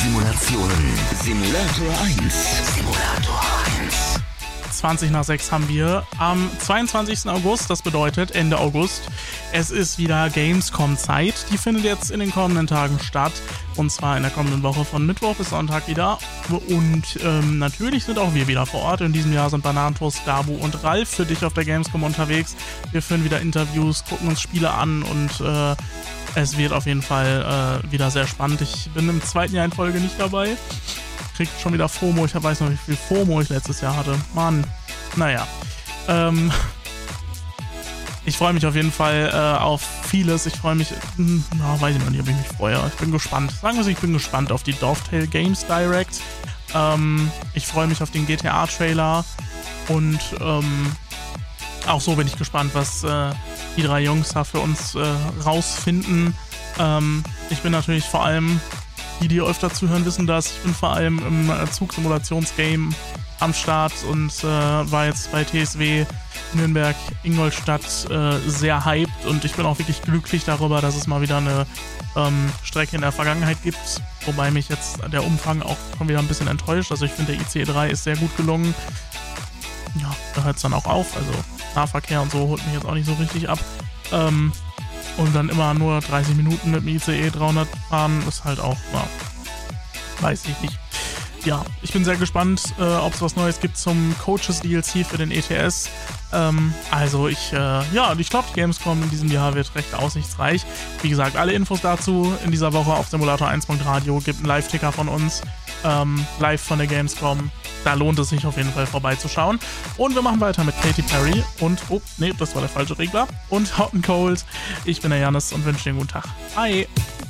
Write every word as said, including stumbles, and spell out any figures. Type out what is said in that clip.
Simulationen. Simulator eins. Simulator eins. zwanzig nach sechs haben wir am zweiundzwanzigsten August, das bedeutet Ende August. Es ist wieder Gamescom-Zeit. Die findet jetzt in den kommenden Tagen statt. Und zwar in der kommenden Woche von Mittwoch bis Sonntag wieder. Und ähm, natürlich sind auch wir wieder vor Ort. In diesem Jahr sind Bananentoast, Dabu und Ralf für dich auf der Gamescom unterwegs. Wir führen wieder Interviews, gucken uns Spiele an und äh, es wird auf jeden Fall äh, wieder sehr spannend. Ich bin im zweiten Jahr in Folge nicht dabei. Kriegt schon wieder FOMO. Ich weiß noch, wie viel FOMO ich letztes Jahr hatte. Mann. Naja. Ähm... Ich freue mich auf jeden Fall äh, auf vieles. Ich freue mich, hm, na, weiß ich noch nicht, ob ich mich freue. Ich bin gespannt. Sagen wir so, ich bin gespannt auf die Dovetail Games Direct. Ähm, ich freue mich auf den G T A-Trailer. Und ähm, auch so bin ich gespannt, was äh, die drei Jungs da für uns äh, rausfinden. Ähm, ich bin natürlich vor allem, die, die öfter zuhören, wissen das. Ich bin vor allem im äh, Zugsimulationsgame am Start und äh, war jetzt bei T S W Nürnberg, Ingolstadt äh, sehr hyped und ich bin auch wirklich glücklich darüber, dass es mal wieder eine ähm, Strecke in der Vergangenheit gibt, wobei mich jetzt der Umfang auch schon wieder ein bisschen enttäuscht. Also ich finde, der I C E drei ist sehr gut gelungen. Ja, da hört es dann auch auf, also Nahverkehr und so holt mich jetzt auch nicht so richtig ab. Ähm, und dann immer nur dreißig Minuten mit dem I C E dreihundert fahren, ist halt auch, ja, weiß ich nicht. Ja, ich bin sehr gespannt, äh, ob es was Neues gibt zum Coaches-D L C für den E T S. Ähm, also ich, äh, ja, ich glaube, die Gamescom in diesem Jahr wird recht aussichtsreich. Wie gesagt, alle Infos dazu in dieser Woche auf Simulator eins Punkt radio. Gibt einen Live-Ticker von uns, ähm, live von der Gamescom. Da lohnt es sich auf jeden Fall vorbeizuschauen. Und wir machen weiter mit Katy Perry und, oh, nee, das war der falsche Regler. Und Hot and Cold. Ich bin der Janis und wünsche dir einen guten Tag. Bye!